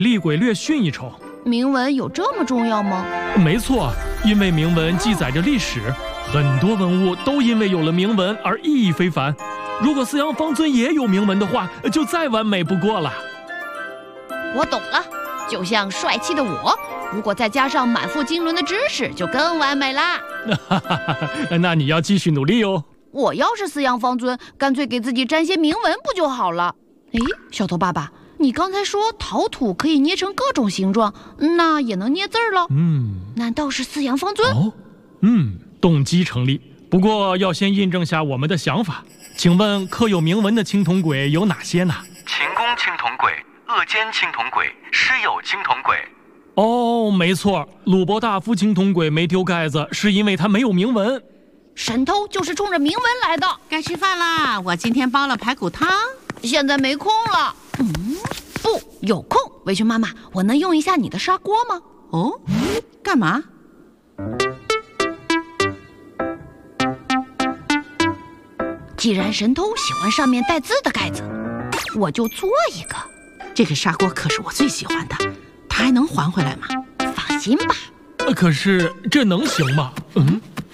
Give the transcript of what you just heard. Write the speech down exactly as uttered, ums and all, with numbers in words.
厉鬼略逊一筹。 铭文有这么重要吗？ 没错，因为铭文记载着历史，很多文物都因为有了铭文而意义非凡。如果四羊方尊也有铭文的话，就再完美不过了。 我懂了，就像帅气的我，如果再加上满腹经纶的知识，就更完美啦。 那你要继续努力哦。 我要是四羊方尊，干脆给自己沾些铭文不就好了？诶，小头爸爸，你刚才说陶土可以捏成各种形状，那也能捏字儿了？ 嗯， 难道是四羊方尊？ 哦，嗯，动机成立，不过要先印证下我们的想法。请问刻有铭文的青铜簋有哪些呢？ 秦宫青铜簋、鄂间青铜簋、师友青铜簋。 哦，没错，鲁伯大夫青铜簋没丢盖子，是因为它没有铭文。 神偷就是冲着铭文来的。 该吃饭啦，我今天煲了排骨汤。 现在没空了。嗯，不，有空。围裙妈妈，我能用一下你的砂锅吗？ 哦，干嘛？ 既然神偷喜欢上面带字的盖子，我就做一个。 这个砂锅可是我最喜欢的，它还能还回来吗？ 放心吧。 可是这能行吗？嗯。